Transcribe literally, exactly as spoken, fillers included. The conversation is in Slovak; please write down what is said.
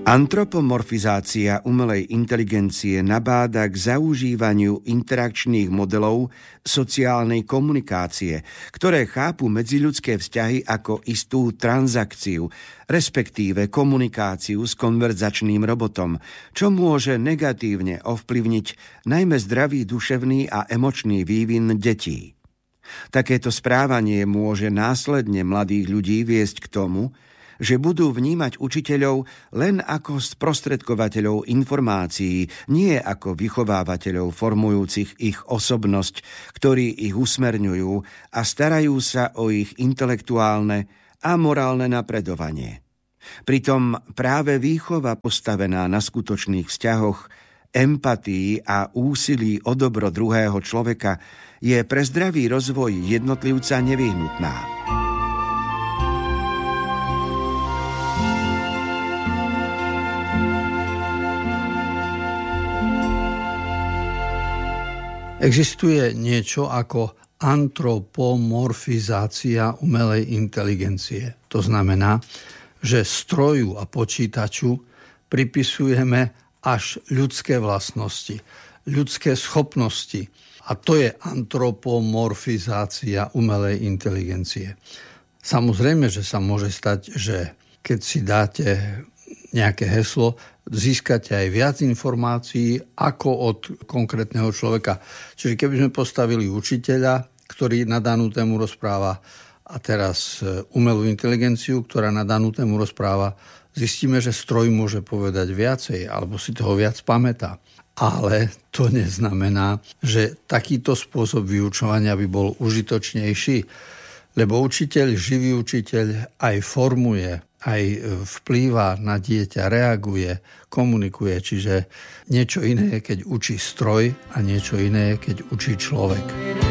Antropomorfizácia umelej inteligencie nabáda k zaužívaniu interakčných modelov sociálnej komunikácie, ktoré chápu medziľudské vzťahy ako istú transakciu, respektíve komunikáciu s konverzačným robotom, čo môže negatívne ovplyvniť najmä zdravý duševný a emočný vývin detí. Takéto správanie môže následne mladých ľudí viesť k tomu, že budú vnímať učiteľov len ako sprostredkovateľov informácií, nie ako vychovávateľov formujúcich ich osobnosť, ktorí ich usmerňujú a starajú sa o ich intelektuálne a morálne napredovanie. Pritom práve výchova postavená na skutočných vzťahoch, empatii a úsilí o dobro druhého človeka je pre zdravý rozvoj jednotlivca nevyhnutná. Existuje niečo ako antropomorfizácia umelej inteligencie. To znamená, že stroju a počítaču pripisujeme až ľudské vlastnosti, ľudské schopnosti. A to je antropomorfizácia umelej inteligencie. Samozrejme, že sa môže stať, že keď si dáte nejaké heslo, získate aj viac informácií ako od konkrétneho človeka. Čiže keby sme postavili učiteľa, ktorý na danú tému rozpráva, a teraz umelú inteligenciu, ktorá na danú tému rozpráva, zistíme, že stroj môže povedať viacej, alebo si toho viac pamätá. Ale to neznamená, že takýto spôsob vyučovania by bol užitočnejší, lebo učiteľ, živý učiteľ aj formuje, aj vplýva na dieťa, reaguje, komunikuje. Čiže niečo iné je, keď učí stroj a niečo iné je, keď učí človek.